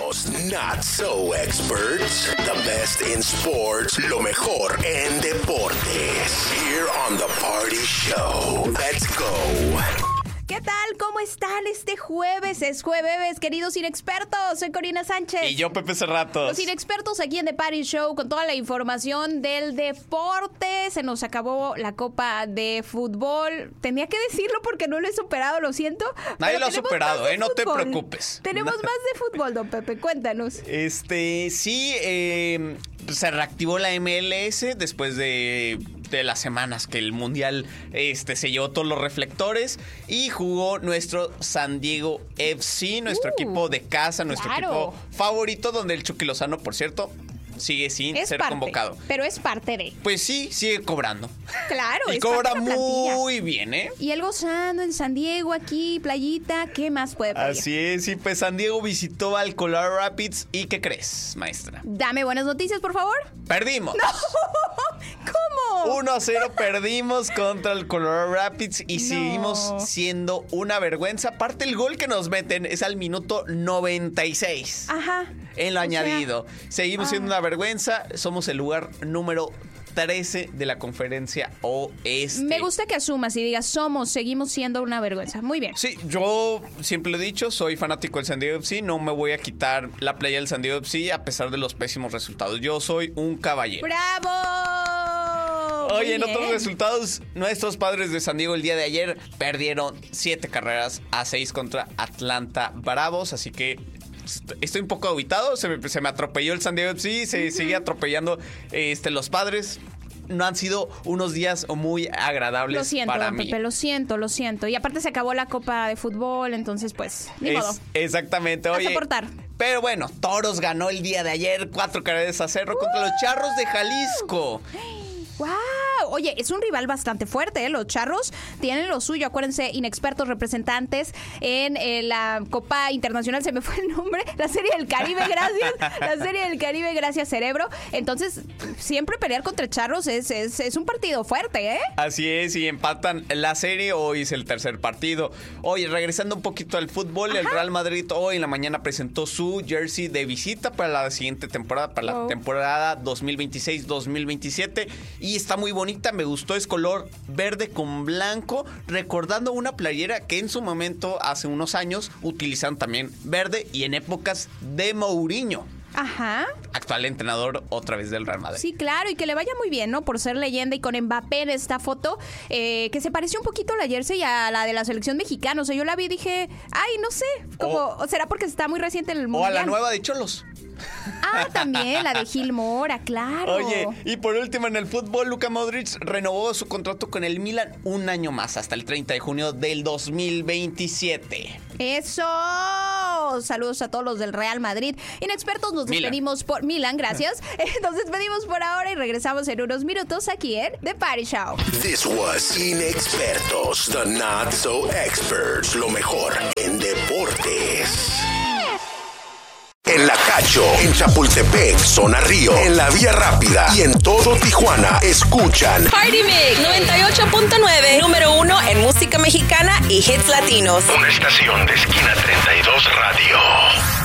Los Not So Experts. The best in sports. Lo mejor en deportes. Here on The Party Show. Let's go. ¿Qué tal? ¿Cómo están este jueves? Es jueves, queridos inexpertos. Soy Corina Sánchez. Y yo, Pepe Cerratos. Los inexpertos aquí en The Party Show con toda la información del deporte. Se nos acabó la Copa de Fútbol. Tenía que decirlo porque no lo he superado, lo siento. Nadie lo ha superado, no te preocupes. Tenemos más de fútbol, don Pepe, cuéntanos. Se reactivó la MLS después de las semanas que el Mundial se llevó todos los reflectores y jugó nuestro San Diego FC, nuestro equipo de casa, nuestro equipo favorito, donde el Chucky Lozano, por cierto, sigue sin ser convocado. Pero es parte de. Pues sí, sigue cobrando. Claro, y cobra muy bien, ¿eh? Y él gozando en San Diego, aquí, playita, ¿qué más puede pedir? Así es, y pues San Diego visitó al Colorado Rapids. ¿Y qué crees, maestra? Dame buenas noticias, por favor. ¡Perdimos! ¡No! ¿Cómo? 1-0 perdimos contra el Colorado Rapids y seguimos siendo una vergüenza. Aparte, el gol que nos meten es al minuto 96. Ajá. En lo añadido. Seguimos siendo una vergüenza. Somos el lugar número 13 de la conferencia oeste. Me gusta que asumas y digas, seguimos siendo una vergüenza. Muy bien. Sí, yo siempre lo he dicho, soy fanático del San Diego FC. No me voy a quitar la playa del San Diego FC a pesar de los pésimos resultados. Yo soy un caballero. ¡Bravo! Oye, en otros resultados, nuestros padres de San Diego el día de ayer perdieron 7 carreras a 6 contra Atlanta Bravos, así que estoy un poco aguitado, se me atropelló el San Diego FC, se sigue atropellando los padres. No han sido unos días muy agradables para mí. Pepe, lo siento. Y aparte se acabó la Copa de Fútbol, entonces pues, ni modo. Exactamente, oye. A soportar. Pero bueno, Toros ganó el día de ayer 4 carreras a 0 contra los Charros de Jalisco. ¡Wow! Oye, es un rival bastante fuerte, ¿eh? Los Charros tienen lo suyo. Acuérdense, inexpertos representantes en la Copa Internacional, se me fue el nombre, la Serie del Caribe, gracias. La Serie del Caribe, gracias, cerebro. Entonces, siempre pelear contra Charros es un partido fuerte, ¿eh? Así es, y empatan la serie. Hoy es el tercer partido. Oye, regresando un poquito al fútbol, el Real Madrid hoy en la mañana presentó su jersey de visita para la siguiente temporada, para la temporada 2026-2027. Y está muy bonita, me gustó, es color verde con blanco, recordando una playera que en su momento, hace unos años, utilizaron también verde y en épocas de Mourinho. Ajá. Actual entrenador otra vez del Real Madrid. Sí, claro, y que le vaya muy bien, ¿no? Por ser leyenda y con Mbappé en esta foto, que se pareció un poquito la jersey a la de la selección mexicana. O sea, yo la vi y dije, ay, no sé, ¿o será porque está muy reciente en el Mundial? O a la nueva de Cholos. Ah, también, la de Gil Mora, claro. Oye, y por último en el fútbol, Luka Modric renovó su contrato con el Milan un año más, hasta el 30 de junio del 2027. ¡Eso! Saludos a todos los del Real Madrid. Inexpertos, nos despedimos por Milan, gracias. Nos despedimos por ahora y regresamos en unos minutos aquí en The Party Show. This was Inexpertos, the Not So Experts, lo mejor en deportes. En La Cacho, en Chapultepec, Zona Río, en la Vía Rápida y en todo Tijuana, escuchan Party Mix 98.9, número 1 en música mexicana y hits latinos. Una estación de Esquina 32 Radio.